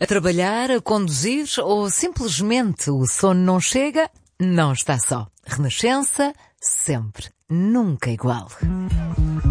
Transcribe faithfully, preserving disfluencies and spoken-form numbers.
A trabalhar, a conduzir ou simplesmente o sono não chega? Não está só. Renascença, sempre, nunca igual.